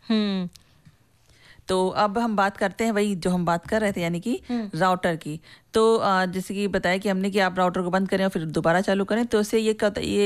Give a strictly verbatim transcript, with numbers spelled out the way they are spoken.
हम्म तो अब हम बात करते हैं वही जो हम बात कर रहे थे, यानी कि राउटर की। तो अ, जैसे कि बताया कि हमने कि आप राउटर को बंद करें और फिर दोबारा चालू करें, तो इससे ये क्या होता है, ये